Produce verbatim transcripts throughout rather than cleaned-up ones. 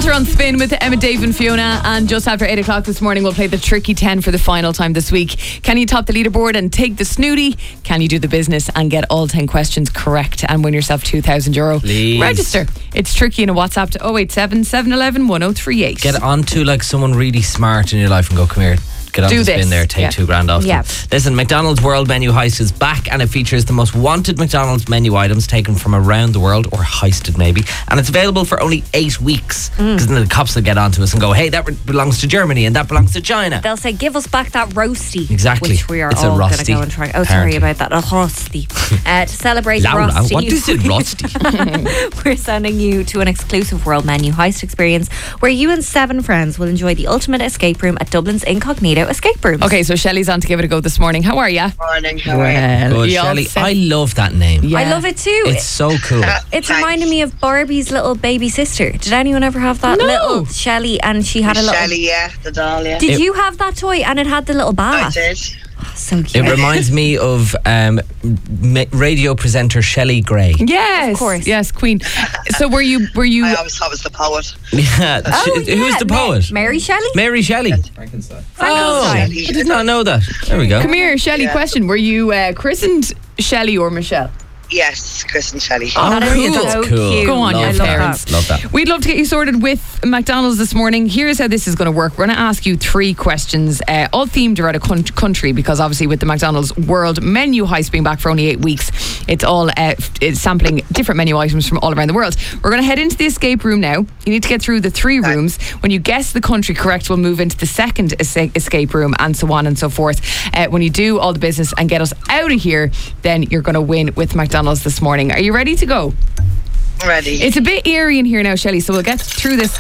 Culture on Spin with Emma, Dave and Fiona, and just after eight o'clock this morning we'll play the Tricky ten for the final time this week. Can you top the leaderboard and take the snooty? Can you do the business and get all ten questions correct and win yourself two thousand euro? Please. Register. It's Tricky in a WhatsApp to oh eight seven, seven one one, one oh three eight. Get onto like someone really smart in your life and go, come here, get on Do the spin this. there, take Yeah. two grand off Yeah. them. Listen, McDonald's World Menu Heist is back and it features the most wanted McDonald's menu items taken from around the world, or heisted maybe, and it's available for only eight weeks because then the cops will get onto us and go, hey, that belongs to Germany and that belongs to China. They'll say, give us back that roasty. Exactly. Which we are It's a all going to rusty, go and try. Oh, apparently. sorry about that. A rusty. Uh, to celebrate Laura, rusty. what is it, rusty? We're sending you to an exclusive World Menu Heist experience where you and seven friends will enjoy the ultimate escape room at Dublin's Incognito Escape Rooms. Okay, so Shelley's on to give it a go this morning. How are you? Morning, how are you? Good, you all Shelley, set? I love that name. Yeah. I love it too. It's so cool. It's reminding me of Barbie's little baby sister. Did anyone ever have that No. little Shelley? And she had a little. Shelly, yeah, the doll, yeah. Did It- you have that toy? And it had the little I bath. did. So cute. It reminds me of um, ma- radio presenter Shelley Gray. Yes, Of course. yes, Queen. So were you? Were you? I always thought it was the poet. Yeah, Oh, she- who's yeah, the Ma- poet? Mary Shelley? Mary Shelley. Frankenstein. Oh, I did not know that. There we go. Come here, Shelley. Yeah. Question: were you uh, christened Shelley or Michelle? Yes, Chris and Shelley. Oh, That is cool. so That's cute. cool. Go on, Love your that. parents. Love that. We'd love to get you sorted with McDonald's this morning. Here's how this is going to work. We're going to ask you three questions, uh, all themed around a con- country, because obviously with the McDonald's World Menu Heist being back for only eight weeks, it's all uh, it's sampling different menu items from all around the world. We're going to head into the escape room now. You need to get through the three rooms. When you guess the country correct, we'll move into the second es- escape room, and so on and so forth. Uh, when you do all the business and get us out of here, then you're going to win with McDonald's this morning. Are you ready to go? Ready. It's a bit eerie in here now, Shelley, so we'll get through this.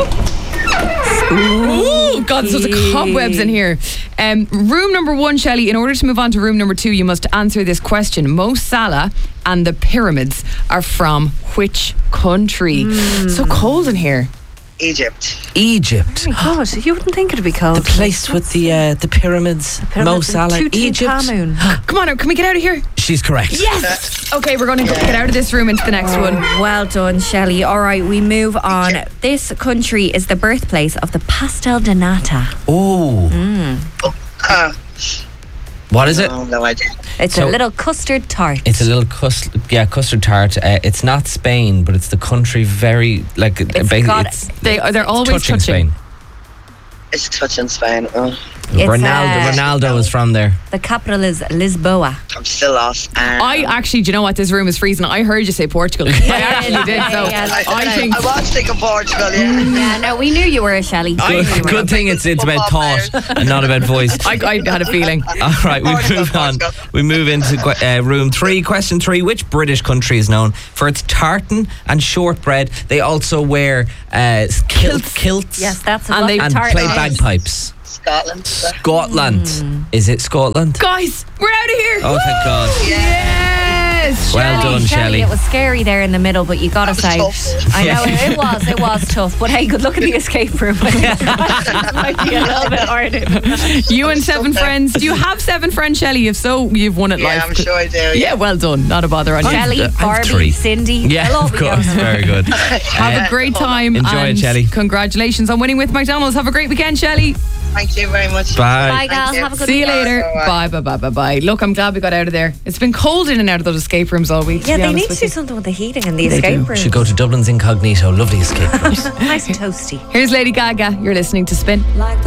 Ooh, God, there's lots of cobwebs in here. Um, room number one, Shelley, in order to move on to room number two, you must answer this question. Mo Salah and the pyramids are from which country? So cold in here. Egypt. Egypt. Oh my God, you wouldn't think it'd be cold. The place with the uh, the pyramids, Mo Salah, Egypt. Come on, can we get out of here? She's correct. Yes! Okay, we're going to get out of this room into the next one. Well done, Shelley. All right, we move on. This country is the birthplace of the pastel de nata. Oh, Uh, what is it? oh, no idea. It's So- a little custard tart. It's a little cus- yeah custard tart. Uh, it's not Spain, but it's the country very like It's basically got- it's They, they're always touching, touching. Spain. It's touching Spain. Oh, It's, Ronaldo, uh, Ronaldo is from there. The capital is Lisboa. I'm still lost. Um, I actually, do you know what? This room is freezing. I heard you say Portugal. I actually did. So yeah, yeah, I, I think. I was thinking Portugal, yeah. Yeah, no, we knew you were a Shelley. Good, good thing it's it's about thought and not about voice. I, I had a feeling. All right, we Portugal, move on. Portugal. We move into que- uh, room three. Question three: which British country is known for its tartan and shortbread? They also wear uh, kilts, kilts, Yes, that's a And lot they- of and tart. play bagpipes. Scotland. Scotland. Is it Scotland? Guys, we're out of here. Oh, thank God. Yes. Well Shelley. done, Shelley. It was scary there in the middle, but you got us That out. was tough. I know it, it was. It was tough. But hey, good luck in the escape room. It might be a little bit harder. You and seven okay. friends. Do you have seven friends, Shelley? If so, you've won it Yeah, live. I'm sure I do. Yeah. Yeah, well done. Not a bother on you. Shelley, I've Barbie, three. Cindy. Yeah, they'll all of be course. going. Very good. Have a great time. Enjoy it, and Shelley. Congratulations on winning with McDonald's. Have a great weekend, Shelley. Thank you very much. Bye. Bye, gals. you. Have a good See you weekend. later. Bye. Bye, bye, bye, bye, bye. Look, I'm glad we got out of there. It's been cold in and out of those escape rooms all week. to Yeah, be they honest need to with do you. something with the heating in the They escape do. room. Should go to Dublin's Incognito. Lovely escape rooms. Nice and toasty. Here's Lady Gaga. You're listening to Spin. Like